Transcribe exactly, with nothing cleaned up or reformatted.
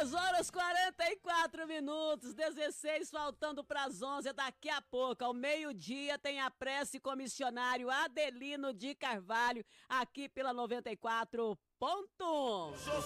dez horas quarenta e quatro minutos, dezesseis faltando para as onze. Daqui a pouco, ao meio-dia, tem a prece comissionário Adelino de Carvalho aqui pela noventa e quatro ponto um.